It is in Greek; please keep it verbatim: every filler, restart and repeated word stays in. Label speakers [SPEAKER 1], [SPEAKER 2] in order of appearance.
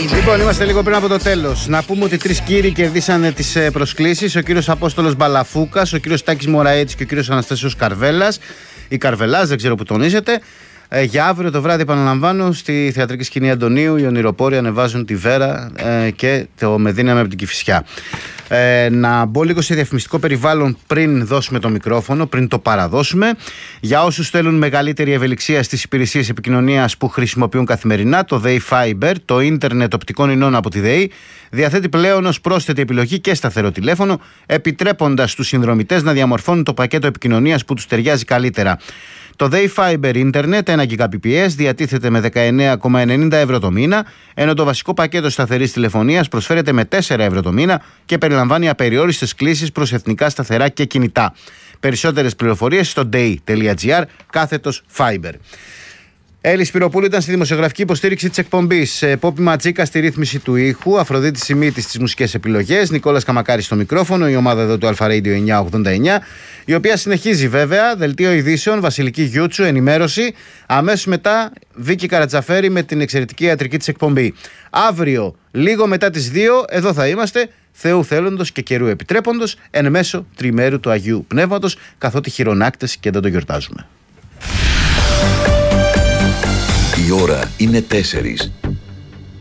[SPEAKER 1] Λοιπόν, είμαστε λίγο πριν από το τέλος. Να πούμε ότι τρεις κύριοι κερδίσανε τις προσκλήσεις. Ο κύριος Απόστολος Μπαλαφούκας, ο κύριος Τάκης Μωραήτης και ο κύριος Αναστάσιος Καρβέλας. Η Καρβελάς, δεν ξέρω που τονίζεται. Ε, για αύριο το βράδυ, επαναλαμβάνω, στη θεατρική σκηνή Αντωνίου, οι ονειροπόροι ανεβάζουν τη Βέρα ε, και το Με δύναμη από την Κηφισιά. Ε, να μπω λίγο σε διαφημιστικό περιβάλλον πριν δώσουμε το μικρόφωνο, πριν το παραδώσουμε. Για όσους θέλουν μεγαλύτερη ευελιξία στις υπηρεσίες επικοινωνίας που χρησιμοποιούν καθημερινά, το ΔΕΗ Fiber, το ίντερνετ οπτικών ινών από τη ΔΕΗ, διαθέτει πλέον ως πρόσθετη επιλογή και σταθερό τηλέφωνο, επιτρέποντας στους συνδρομητές να διαμορφώνουν το πακέτο επικοινωνίας που τους ταιριάζει καλύτερα. Το ΔΕΗ Fiber Internet ένα Gbps διατίθεται με δεκαεννέα κόμμα ενενήντα ευρώ το μήνα, ενώ το βασικό πακέτο σταθερής τηλεφωνίας προσφέρεται με τέσσερα ευρώ το μήνα και περιλαμβάνει απεριόριστες κλήσεις προς εθνικά σταθερά και κινητά. Περισσότερες πληροφορίες στο dei.gr κάθετος Fiber. Έλλη Σπυροπούλου ήταν στη δημοσιογραφική υποστήριξη της εκπομπής. Πόπι Ματζίκα στη ρύθμιση του ήχου. Αφροδίτη Σιμίτης στις μουσικές επιλογές. Νικόλας Καμακάρης στο μικρόφωνο. Η ομάδα εδώ του Αλφα Radio εννιακόσια ογδόντα εννιά. Η οποία συνεχίζει βέβαια. Δελτίο ειδήσεων. Βασιλική Γιούτσου. Ενημέρωση. Αμέσως μετά Βίκη Καρατζαφέρη με την εξαιρετική ιατρική της εκπομπή. Αύριο, λίγο μετά τις δύο, εδώ θα είμαστε. Θεού θέλοντος και καιρού επιτρέποντος. Εν μέσω τριμέρου του Αγίου Πνεύματος. Καθότι χειρονάκτες και δεν το γιορτάζουμε.
[SPEAKER 2] Η ώρα είναι τέσσερις.